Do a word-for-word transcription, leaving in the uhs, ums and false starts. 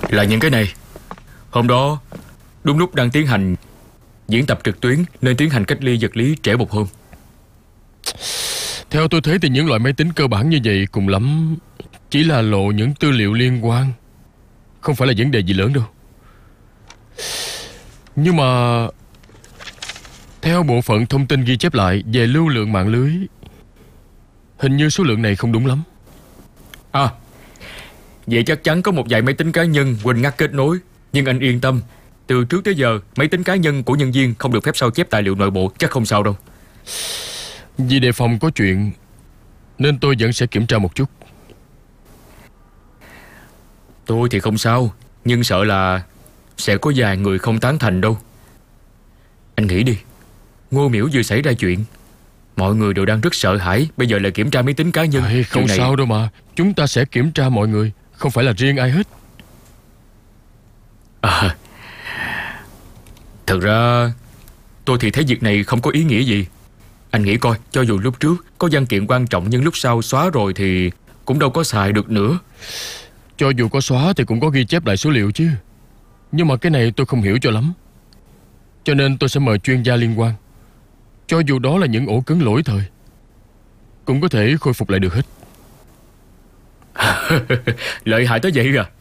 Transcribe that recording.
Là những cái này. Hôm đó đúng lúc đang tiến hành diễn tập trực tuyến nên tiến hành cách ly vật lý trễ một hôm. Theo tôi thấy thì những loại máy tính cơ bản như vậy cùng lắm chỉ là lộ những tư liệu liên quan, không phải là vấn đề gì lớn đâu. Nhưng mà theo bộ phận thông tin ghi chép lại về lưu lượng mạng lưới, hình như số lượng này không đúng lắm. À, vậy chắc chắn có một vài máy tính cá nhân quên ngắt kết nối. Nhưng anh yên tâm, từ trước tới giờ máy tính cá nhân của nhân viên không được phép sao chép tài liệu nội bộ, chắc không sao đâu. Vì đề phòng có chuyện nên tôi vẫn sẽ kiểm tra một chút. Tôi thì không sao, nhưng sợ là sẽ có vài người không tán thành đâu. Anh nghĩ đi, Ngô Miểu vừa xảy ra chuyện, mọi người đều đang rất sợ hãi, bây giờ lại kiểm tra máy tính cá nhân. Ê, không này... sao đâu mà. Chúng ta sẽ kiểm tra mọi người, không phải là riêng ai hết. À, thật ra tôi thì thấy việc này không có ý nghĩa gì. Anh nghĩ coi, cho dù lúc trước có văn kiện quan trọng nhưng lúc sau xóa rồi thì cũng đâu có xài được nữa. Cho dù có xóa thì cũng có ghi chép lại số liệu chứ. Nhưng mà cái này tôi không hiểu cho lắm, cho nên tôi sẽ mời chuyên gia liên quan. Cho dù đó là những ổ cứng lỗi thời, cũng có thể khôi phục lại được hết. Lợi hại tới vậy à?